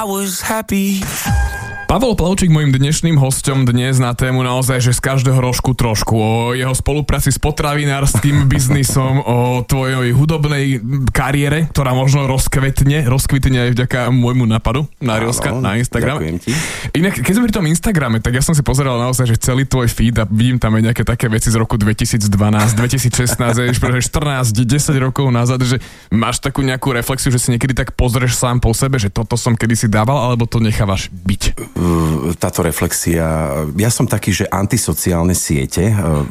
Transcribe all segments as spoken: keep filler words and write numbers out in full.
I was happy. Pavol Plavčík mojím dnešným hosťom dnes na tému naozaj, že z každého rožku trošku. O jeho spolupráci s potravinárskym biznisom, o tvojej hudobnej kariére, ktorá možno rozkvetne, rozkvitne aj vďaka môjmu nápadu na Reelska, na Instagram. Ďakujem ti. Inak, keď sme pri tom Instagrame, tak ja som si pozeral naozaj, že celý tvoj feed a vidím tam aj nejaké také veci z roku dvetisícdvanásť, dvetisícšestnásť, štrnásť, desať rokov nazad, že máš takú nejakú reflexiu, že si niekedy tak pozrieš sám po sebe, že toto som kedysi dával, alebo to nechávaš byť? Táto reflexia, ja som taký, že antisociálne siete,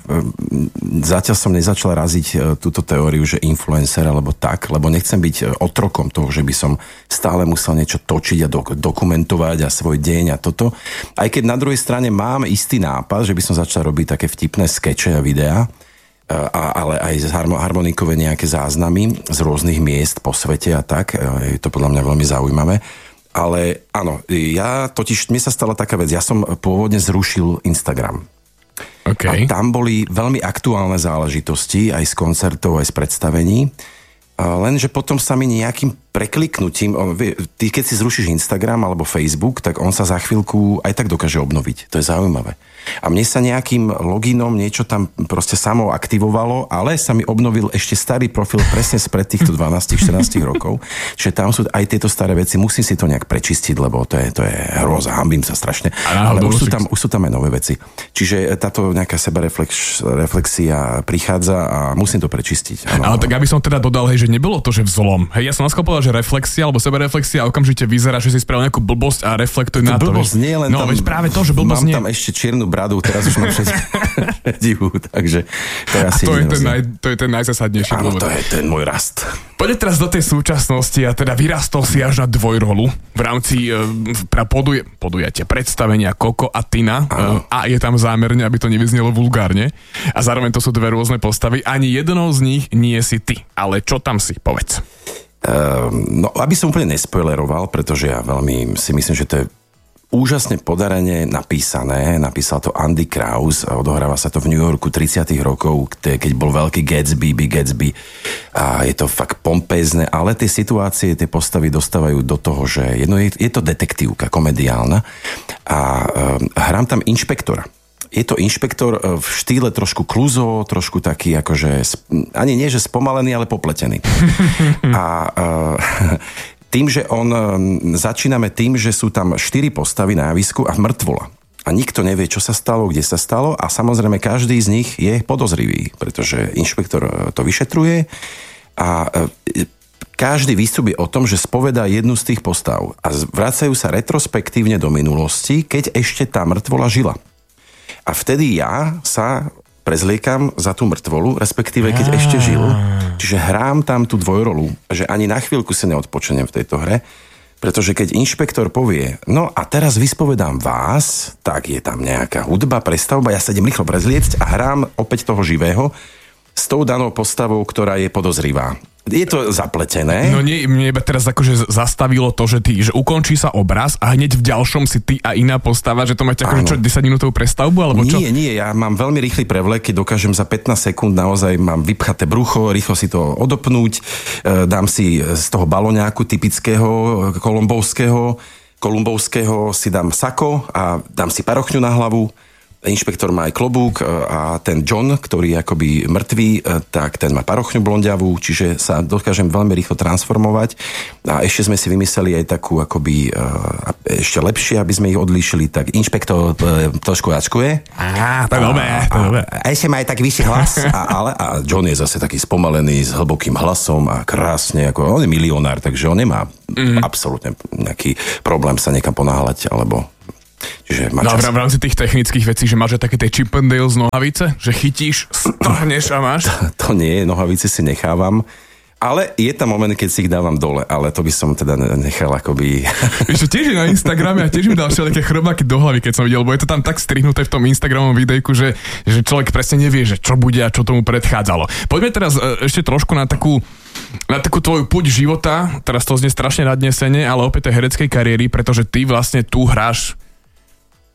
zatiaľ som nezačal raziť túto teóriu, že influencer alebo tak, lebo nechcem byť otrokom toho, že by som stále musel niečo točiť a dok- dokumentovať a svoj deň a toto. Aj keď na druhej strane mám istý nápad, že by som začal robiť také vtipné skeče a videá, a, ale aj harmonikové nejaké záznamy z rôznych miest po svete a tak. Je to podľa mňa veľmi zaujímavé. Ale áno, ja totiž, mne sa stala taká vec, ja som pôvodne zrušil Instagram. Okay. A tam boli veľmi aktuálne záležitosti, aj z koncertov, aj z predstavení. Lenže potom sa mi nejakým prekliknutím, ty keď si zrušíš Instagram alebo Facebook, tak on sa za chvíľku aj tak dokáže obnoviť. To je zaujímavé. A mne sa nejakým loginom niečo tam proste samo aktivovalo, ale sa mi obnovil ešte starý profil presne spred týchto dvanásť štrnásť rokov. Čiže tam sú aj tieto staré veci, musím si to nejak prečistiť, lebo to je, to je hrôza, hanbím sa strašne. Ale už sú, tam, už sú tam aj nové veci. Čiže táto nejaká sebareflexia prichádza a musím to prečistiť. Ano. Ale tak aby som teda dodal, hej, že nebolo to, že vzlom. Hej, ja som naskôr povedal, že reflexia alebo sebareflexia okamžite vyzerá, že si spravil nejakú blbosť a reflektuje na to. Blbosť nie, len no, tam, veď práve to, že blbosť mám nie. Tam ešte čiernu bradu, teraz už mám šedivú, takže to je asi to je, ten naj, to je ten najzásadnejší dôvod. Áno, dôvod. to je ten môj rast. Poďme teraz do tej súčasnosti a teda vyrastol si až na dvojrolu v rámci uh, poduje, podujatia, predstavenia Koko a Tina uh, a je tam zámerne, aby to nevyznelo vulgárne a zároveň to sú dve rôzne postavy. Ani jednou z nich nie si ty, ale čo tam si, povedz. Uh, no, aby som úplne nespoileroval, pretože ja veľmi si myslím, že to je úžasne podarene napísané. Napísal to Andy Kraus a odohráva sa to v New Yorku tridsiatych rokov, keď bol veľký Gatsby, Big Gatsby. A je to fakt pompézne, ale tie situácie, tie postavy dostávajú do toho, že jedno je, je to detektívka, komediálna a um, hrám tam inšpektora. Je to inšpektor v štýle trošku Clouseau, trošku taký akože, ani nie, že spomalený, ale popletený. A uh, tým, že on, začíname tým, že sú tam štyri postavy na javisku a mŕtvola. A nikto nevie, čo sa stalo, kde sa stalo a samozrejme každý z nich je podozrivý, pretože inšpektor to vyšetruje a každý výstup je o tom, že spovedá jednu z tých postav a vracajú sa retrospektívne do minulosti, keď ešte tá mŕtvola žila. A vtedy ja sa prezliekam za tú mŕtvolu, respektíve keď ešte žil. Čiže hrám tam tú dvojrolu, že ani na chvíľku si neodpočujem v tejto hre, pretože keď inšpektor povie, no a teraz vyspovedám vás, tak je tam nejaká hudba, prestavba, ja sa idem rýchlo prezliecť a hrám opäť toho živého s tou danou postavou, ktorá je podozrivá. Je to zapletené. No nie, mne iba teraz akože zastavilo to, že ty, že ukončí sa obraz a hneď v ďalšom si ty a iná postava, že to máte akože čo, desaťminútovú prestavbu, alebo čo? Nie, nie, ja mám veľmi rýchly prevlek, keď dokážem za pätnásť sekúnd naozaj mám vypchaté brucho, rýchlo si to odopnúť, dám si z toho baloňáku typického kolumbovského, kolumbovského si dám sako a dám si parochňu na hlavu. Inšpektor má aj klobúk a ten John, ktorý je akoby mŕtvý, tak ten má parochňu blondiavú, čiže sa dokážem veľmi rýchlo transformovať. A ešte sme si vymysleli aj takú akoby ešte lepšie, aby sme ich odlíšili, tak inšpektor trošku ačkuje. Á, to je dobré, to je dobré. A ešte má aj taký vyšší hlas. A, ale, a John je zase taký spomalený s hlbokým hlasom a krásne, ako on je milionár, takže on nemá mm. absolútne nejaký problém sa niekam ponáhľať, alebo čiže má no, čas. v rámci tých technických vecí, že máš také tie Chip and Dale z nohavice, že chytíš, strhneš a máš? To, to nie, nohavice si nechávam. Ale je tam moment, keď si ich dávam dole, ale to by som teda nechal akoby... Víš, tiež je na Instagrame a tiež mi dal všelijaké chrobáky do hlavy, keď som videl, lebo je to tam tak strihnuté v tom Instagramovom videjku, že, že človek presne nevie, že čo bude a čo tomu predchádzalo. Poďme teraz ešte trošku na takú na takú tvoju púť života, teraz to znie strašne nadnesene, ale opäť tej hereckej kariéry, pretože ty vlastne tu hráš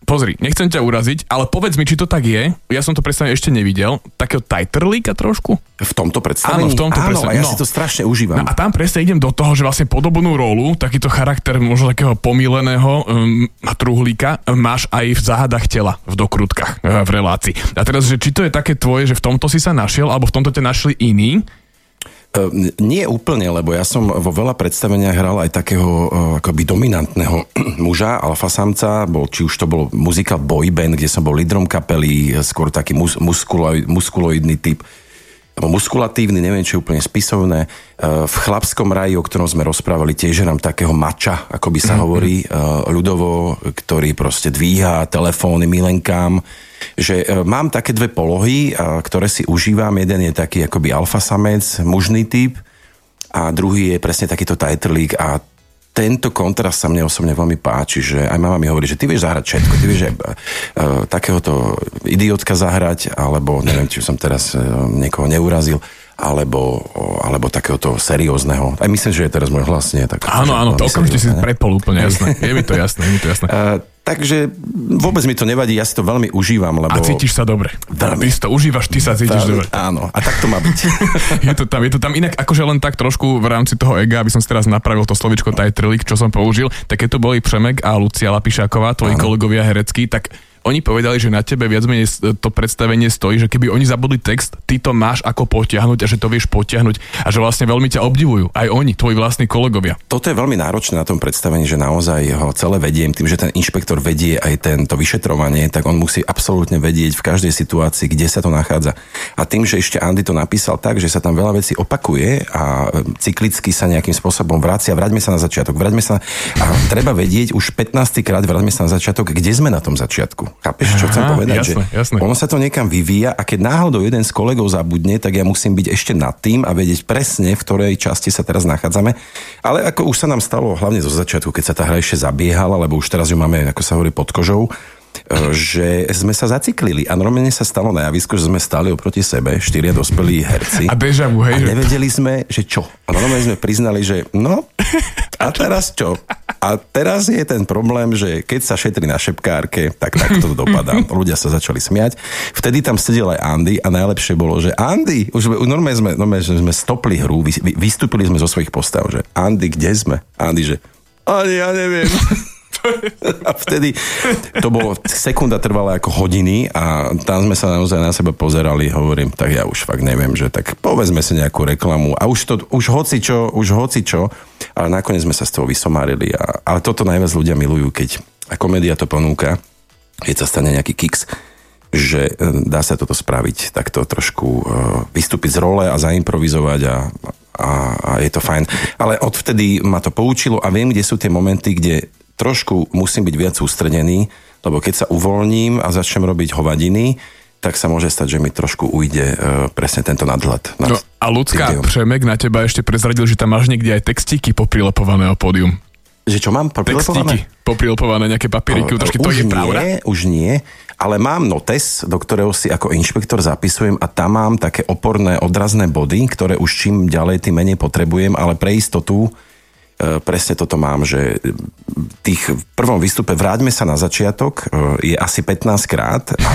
pozri, nechcem ťa uraziť, ale povedz mi, či to tak je. Ja som to predstavenie ešte nevidel. Takého tajtrlíka trošku? V tomto predstavení? Áno, v tomto Áno, predstavení. a ja no. si to strašne užívam. No a tam presne idem do toho, že vlastne podobnú rolu, takýto charakter možno takého pomíleného um, truhlíka máš aj v Záhadách tela, v dokrutkách, v relácii. A teraz, že či to je také tvoje, že v tomto si sa našiel, alebo v tomto ťa našli iní? Uh, nie úplne, lebo ja som vo veľa predstaveniach hral aj takého uh, akoby dominantného muža, alfa samca, bol, či už to bol muzikál boy band, kde som bol lídrom kapely, skôr taký mus, muskulo, muskuloidný typ, alebo muskulatívny, neviem, či úplne spisovné. Uh, v Chlapskom raji, o ktorom sme rozprávali, tiež hram takého mača, ako by sa mm-hmm. hovorí, uh, ľudovo, ktorý proste dvíha telefóny milenkám, že e, mám také dve polohy, a, ktoré si užívam. Jeden je taký akoby alfasamec, mužný typ a druhý je presne takýto tajtrlík a tento kontrast sa mne osobne veľmi páči, že aj mama mi hovorí, že ty vieš zahrať všetko, ty vieš aj e, takéhoto idiotka zahrať, alebo neviem, či som teraz e, niekoho neurazil, alebo, alebo takéhoto seriózneho. Aj myslím, že je teraz môj hlas nie tak. Áno, áno, to okamžite si prepol úplne jasné. Je mi to jasné, je mi to jasné. Uh, takže vôbec mi to nevadí, ja si to veľmi užívam, lebo... A cítiš sa dobre. Veľmi. Ty si to užívaš, ty sa cítiš veľmi, dobre. Áno, a tak to má byť. je to tam, je to tam inak, akože len tak trošku v rámci toho ega, aby som si teraz napravil to slovičko tajtrlík, čo som použil, tak keď to boli Přemek a Lucia Lapišáková, tvoji áno. kolegovia hereckí, tak oni povedali, že na tebe viac menej to predstavenie stojí, že keby oni zabudli text, ty to máš ako potiahnuť a že to vieš potiahnuť a že vlastne veľmi ťa obdivujú. Aj oni, tvoji vlastní kolegovia. Toto je veľmi náročné na tom predstavení, že naozaj ho celé vediem, tým, že ten inšpektor vedie aj tento vyšetrovanie, tak on musí absolútne vedieť v každej situácii, kde sa to nachádza. A tým, že ešte Andy to napísal tak, že sa tam veľa vecí opakuje a cyklicky sa nejakým spôsobom vracia, vráťme sa na začiatok, vráťme sa a treba vedieť už pätnásty krát, vráťme sa na začiatok, kde sme na tom začiatku. Chápeš, čo chcem povedať? Jasné, že jasné. ono sa to niekam vyvíja a keď náhodou jeden z kolegov zabudne, tak ja musím byť ešte nad tým a vedieť presne, v ktorej časti sa teraz nachádzame. Ale ako už sa nám stalo, hlavne zo začiatku, keď sa tá hra ešte zabiehala, lebo už teraz ju máme, ako sa hovorí, pod kožou, že sme sa zaciklili a normálne sa stalo na javisku, že sme stáli oproti sebe, štyria dospelí herci. A déjà vu, hej? A nevedeli sme, že čo. A normálne sme priznali, že no, a teraz čo? A teraz je ten problém, že keď sa šetrí na šepkárke, tak takto to dopadá. Ľudia sa začali smiať. Vtedy tam sedel aj Andy a najlepšie bolo, že Andy, už normálne sme, normálne sme stopli hru, vy, vystúpili sme zo svojich postav, že Andy, kde sme? Andy, že ani ja neviem. A vtedy to bolo, sekunda trvala ako hodiny a tam sme sa naozaj na seba pozerali, hovorím, tak ja už fakt neviem, že tak povedzme si nejakú reklamu a už to, už hocičo, už hocičo, ale nakoniec sme sa z toho vysomárili a, ale toto najviac ľudia milujú, keď a komédia to ponúka, keď sa stane nejaký kiks, že dá sa toto spraviť, takto trošku uh, vystúpiť z role a zaimprovizovať a, a, a je to fajn. Ale odvtedy ma to poučilo a viem, kde sú tie momenty, kde trošku musím byť viac sústredený, lebo keď sa uvoľním a začnem robiť hovadiny, tak sa môže stať, že mi trošku ujde uh, presne tento nadhľad. No a Ľudská, Přemek na teba ešte prezradil, že tam máš niekde aj textíky poprilepované o pódium. Že čo mám? Textíky poprilepované, nejaké papieriky, uh, to je nie, pravda? Už nie, ale mám notes, do ktorého si ako inšpektor zapisujem a tam mám také oporné odrazné body, ktoré už čím ďalej, tým menej potrebujem, ale pre istotu presne toto mám, že tých v prvom výstupe vráťme sa na začiatok je asi pätnásť krát a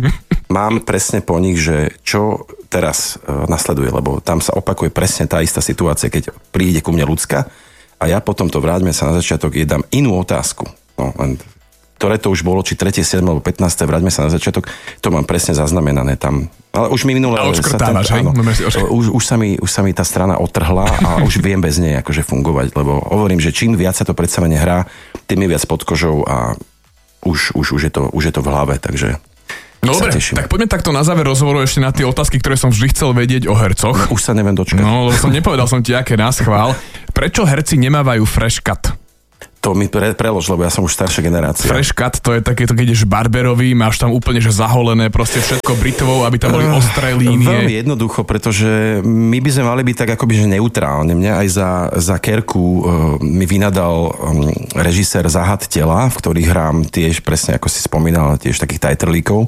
mám presne po nich, že čo teraz nasleduje, lebo tam sa opakuje presne tá istá situácia, keď príde ku mne Ľudská a ja potom to vráťme sa na začiatok je dám inú otázku. No, ktoré to už bolo, či tretie, siedme alebo pätnásť vráťme sa na začiatok, to mám presne zaznamenané tam. Ale už mi minulé... A odškrtávaš, hej? No, už, už, sa mi, už sa mi tá strana otrhla a už viem bez nej akože fungovať, lebo hovorím, že čím viac sa to predstavenie hrá, tým je viac pod kožou a už, už, už, je, to, už je to v hlave, takže... No dobre, tak poďme takto na záver rozhovoru ešte na tie otázky, ktoré som vždy chcel vedieť o hercoch. No, už sa neviem dočkať. No, lebo som nepovedal som ti, aké naschvál. Prečo herci nemávajú fresh cut? To mi pre, prelož, lebo ja som už staršia generácia. Fresh cut, to je takéto, keď ideš barberový, máš tam úplne že zaholené, proste všetko britvou, aby tam boli ostré línie. Veľmi jednoducho, pretože my by sme mali byť tak akoby, že neutrálne. Mňa aj za, za Kerku uh, mi vynadal um, režisér Záhad tela, v ktorých hrám tiež, presne ako si spomínal, tiež takých tajtrlíkov.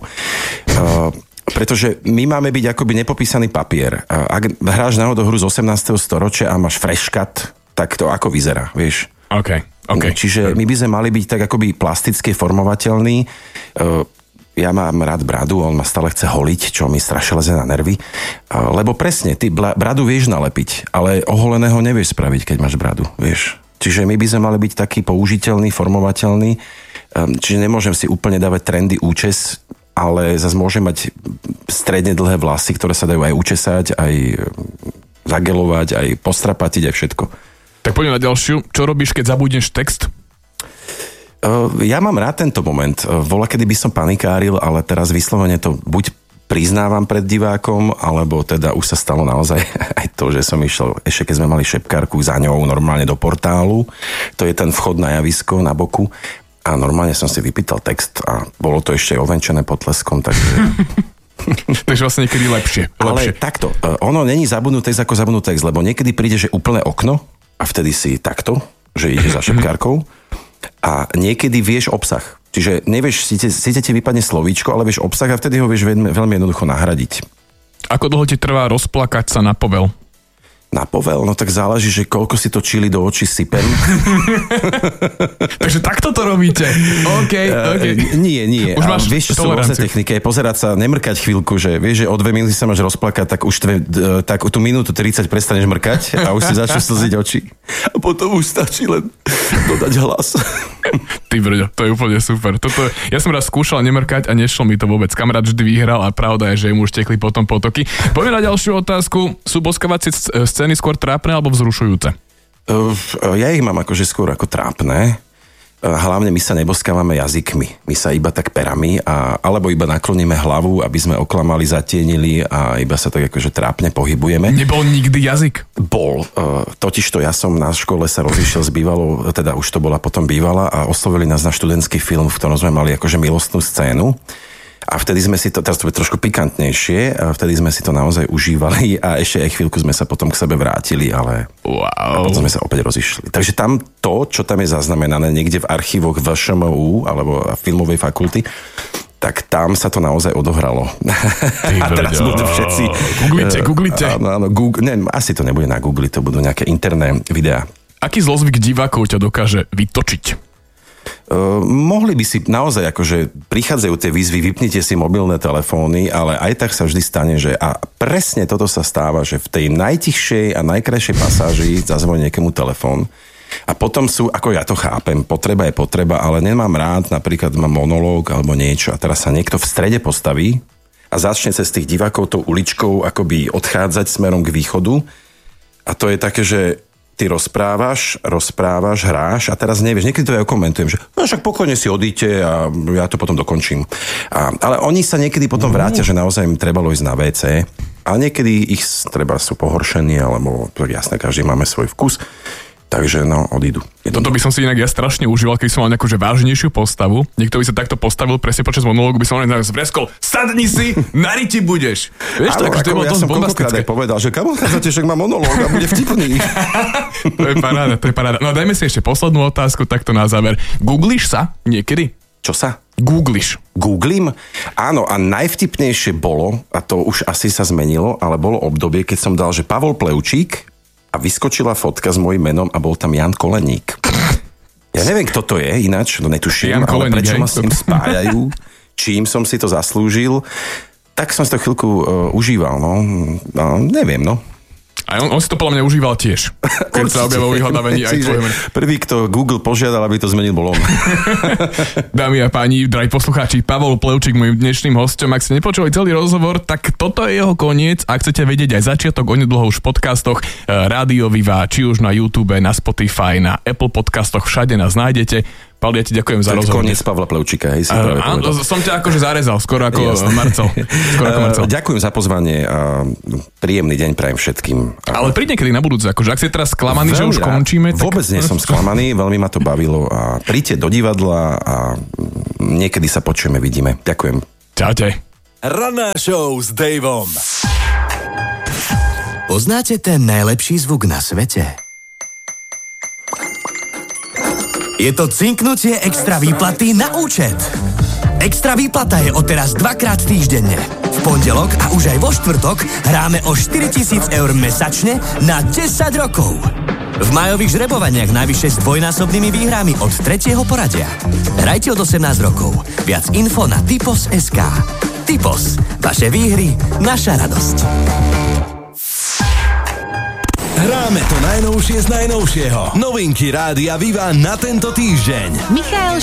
Uh, pretože my máme byť akoby nepopísaný papier. Uh, ak hráš náhodou hru z osemnásteho storočia a máš fresh cut, tak to ako vyzerá, vieš? OK. Okay. Čiže my by sme mali byť tak akoby plasticky formovateľní. Ja mám rád bradu, on ma stále chce holiť, čo mi strašne leze na nervy. Lebo presne, ty bradu vieš nalepiť, ale oholeného nevieš spraviť, keď máš bradu, vieš. Čiže my by sme mali byť taký použiteľný, formovateľný. Čiže nemôžem si úplne dávať trendy účes, ale zase môžem mať stredne dlhé vlasy, ktoré sa dajú aj učesať, aj zagelovať, aj postrapatiť, aj všetko. Tak poďme na ďalšiu. Čo robíš, keď zabudneš text? Ja mám rád tento moment. Voľa, kedy by som panikáril, ale teraz vyslovene to buď priznávam pred divákom, alebo teda už sa stalo naozaj aj to, že som išiel, ešte keď sme mali šepkárku za ňou normálne do portálu. To je ten vchod na javisko na boku. A normálne som si vypýtal text a bolo to ešte ovenčené potleskom, takže... Takže vlastne niekedy lepšie. lepšie. Ale takto, ono není zabudnutý text ako zabudnutý text, lebo niekedy príde, že úplné okno a vtedy si takto, že ide za šepkárkou a niekedy vieš obsah. Čiže nevieš, síce, síce ti vypadne slovíčko, ale vieš obsah a vtedy ho vieš veľmi, veľmi jednoducho nahradiť. Ako dlho ti trvá rozplakať sa na povel? Na povel? No tak záleží, že koľko si to čili do očí sypem. Takže takto to robíte. OK, OK. Uh, nie, nie. Už máš vieš, čo sú rôzne techniky. Pozerať sa, nemrkať chvíľku, že vieš, že o dve minúty sa máš rozplakať, tak už tve, tak tú minútu tridsať prestaneš mrkať a už si začneš slziť oči. A potom už stačí len dodať hlas. Ty brďo, to je úplne super. Toto, ja som raz skúšal nemrkať a nešlo mi to vôbec. Kamarát vždy vyhral a pravda je, že mu už tekli potom potoky. Poďme na ďalšiu otázku. Sú boskovacie scény skôr trápne alebo vzrušujúce? Uh, ja ich mám akože skôr ako trápne. Hlavne my sa neboskávame jazykmi. My sa iba tak perami, a, alebo iba nakloníme hlavu, aby sme oklamali, zatienili a iba sa tak akože trápne pohybujeme. Nebol nikdy jazyk? Bol. Totižto ja som na škole sa rozišiel s bývalou, teda už to bola potom bývala a oslovili nás na študentský film, v ktorom sme mali akože milostnú scénu. A vtedy sme si to, teraz to bude trošku pikantnejšie, a vtedy sme si to naozaj užívali a ešte aj chvíľku sme sa potom k sebe vrátili, ale wow. A potom sme sa opäť rozišli. Takže tam to, čo tam je zaznamenané niekde v archívoch vé š em ú alebo filmovej fakulty, tak tam sa to naozaj odohralo. A teraz budú všetci... Googlite, googlite. Áno, áno, Google, ne, asi to nebude na Google, to budú nejaké interné videá. Aký zlozvyk divákov ťa dokáže vytočiť? Uh, mohli by si naozaj, akože prichádzajú tie výzvy, vypnite si mobilné telefóny, ale aj tak sa vždy stane, že a presne toto sa stáva, že v tej najtichšej a najkrajšej pasáži zazvoní niekomu telefón a potom sú, ako ja to chápem, potreba je potreba, ale nemám rád, napríklad mám monológ alebo niečo a teraz sa niekto v strede postaví a začne cez tých divákov tou uličkou akoby odchádzať smerom k východu a to je také, že ty rozprávaš, rozprávaš, hráš a teraz nevieš, niekedy to ja komentujem, že no však pokojne si odíte a ja to potom dokončím. A, ale oni sa niekedy potom vrátia, že naozaj im trebalo ísť na vé cé a niekedy ich treba sú pohoršení, alebo jasné, každý máme svoj vkus. Takže no, odídu. Toto by som si inak ja strašne užíval, keď som mal nejakú že vážnejšiu postavu. Niekto by sa takto postavil presne počas monológu, by som len zvreskol, sadni si, na riti budeš. Vieš, áno, tak, ako, ja som koľkokrát aj povedal, že kam odchádzate, však mám monológ a bude vtipný. To je paráda, to je paráda. No dajme si ešte poslednú otázku, takto na záver. Googlíš sa niekedy? Čo sa? Googlíš. Googlím? Áno, a najvtipnejšie bolo, a to už asi sa zmenilo, ale bolo obdobie, keď som dal, že Pavol Plevčík, a vyskočila fotka s mojím menom a bol tam Jan Koleník. Ja neviem, kto to je, ináč, no netuším, Jan ale Koleník, prečo hej? Ma s tým spájajú, čím som si to zaslúžil, tak som si to chvíľku uh, užíval, no. no, neviem, no. A on, on si to podľa mňa užíval tiež, keď sa objavil vyhľadávanie aj tvojho mena. Prvý, kto Google požiadal, aby to zmenil, bol on. Dámy a páni, drahí poslucháči, Pavol Plevčík, môjim dnešným hosťom. Ak ste nepočuli celý rozhovor, tak toto je jeho koniec. Ak chcete vedieť aj začiatok, onedlho už v podcastoch Rádio Viva, či už na YouTube, na Spotify, na Apple podcastoch, všade nás nájdete. Pavel, ja ti ďakujem za rozhovor. Koniec Pavla Plevčíka, hej, si uh, áno, som ťa akože zarezal, skoro ako Jasne. Marcel. Skoro ako Marcel. Uh, ďakujem za pozvanie a príjemný deň prajem všetkým. Ale príď niekedy na budúce, akože ak si teraz sklamaný, že už končíme. Tak... Vôbec nie som sklamaný, veľmi ma to bavilo a príďte do divadla a niekedy sa počujeme, vidíme. Ďakujem. Čaute. Ranná show s Daveom. Poznáte ten najlepší zvuk na svete? Je to cinknutie extra výplaty na účet. Extra výplata je odteraz dvakrát týždenne. V pondelok a už aj vo štvrtok hráme o štyritisíc eur mesačne na desať rokov. V majových žrebovaniach najvyššie s dvojnásobnými výhrami od tretieho poradia. Hrajte od osemnásť rokov. Viac info na tipos bodka es ká. Tipos. Vaše výhry, naša radosť. Hráme to najnovšie z najnovšieho. Novinky Rádia Viva na tento týždeň. Michael